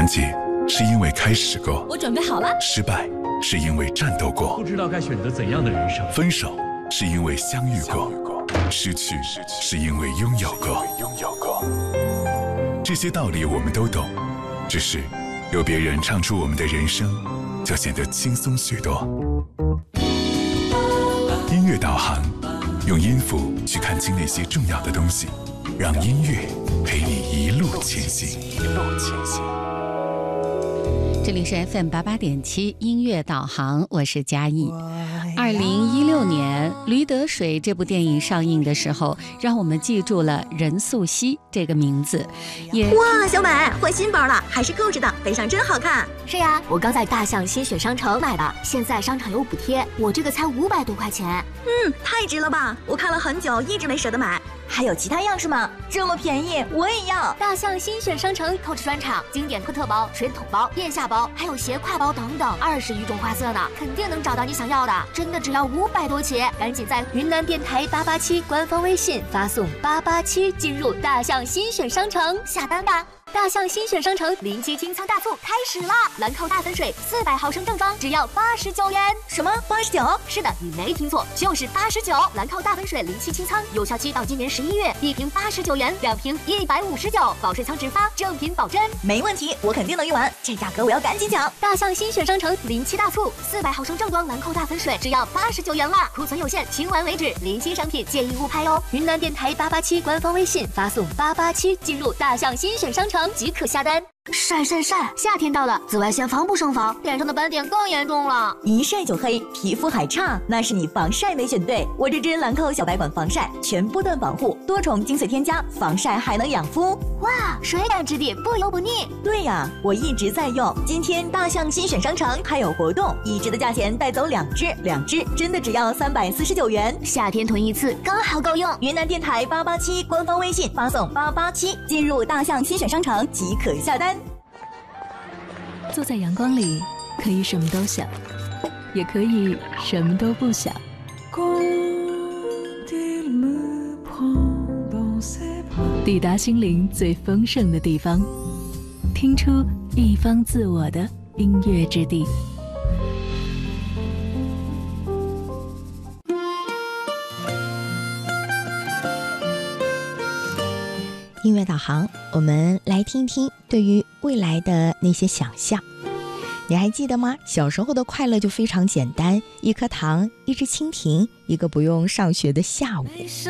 团结是因为开始过， 我准备好了。 失败是因为战斗过， 不知道该选择怎样的人生。 分手是因为相遇过，失去是因为拥有过。这些道理我们都懂，只是有别人唱出我们的人生，就显得轻松许多。音乐导航，用音符去看清那些重要的东西，让音乐陪你一路前行。 这里是 FM88.7 音乐导航，我是嘉义。2016年《驴得水》这部电影上映的时候，让我们记住了任素汐这个名字。 哇，小美换新包了，还是购置的，背上真好看。 是呀，我刚在大象新选商城买的，现在商场有补贴，我这个才500多块钱。 太值了吧！我看了很久，一直没舍得买。还有其他样式吗？这么便宜，我也要！ 大象新选商城购置专场，经典科特包、水桶包、腋下包，还有斜挎包等等，20余种花色呢，肯定能找到你想要的。真的只要500多起，赶紧在云南电台887官方微信发送887进入大象新选商城下单吧。大象新选商城临期清仓大促开始啦！兰蔻大粉水400毫升正装只要89元。 什么89？ 是的，你没听错，就是89。兰蔻大粉水临期清仓，有效期到今年11月，1瓶89元，2瓶159，保税仓直发，正品保真。 没问题，我肯定能用完，这价格我要赶紧抢！ 大象新选商城临期大促，400毫升正装兰蔻大粉水只要89元啦，库存有限，清完为止，临新商品建议勿拍哦。云南电台887官方微信发送887进入大象新选商城即可下单。晒，夏天到了，紫外线防不胜防，脸上的斑点更严重了。 一晒就黑，皮肤还差，那是你防晒没选对。我这支兰蔻小白管防晒，全波段保护，多重精粹添加，防晒还能养肤。 哇，水感质地，不油不腻。 对呀，我一直在用。今天大象新选商城还有活动，1支的价钱带走2支真的只要349元。 夏天囤一次刚好够用。 云南电台887官方微信发送887进入大象新选商城即可下单。 坐在阳光里，可以什么都想，也可以什么都不想。抵达心灵最丰盛的地方，听出一方自我的音乐之地。 音乐导航，我们来听听对于未来的那些想象。你还记得吗？小时候的快乐就非常简单，1颗糖，1只蜻蜓，一个不用上学的下午。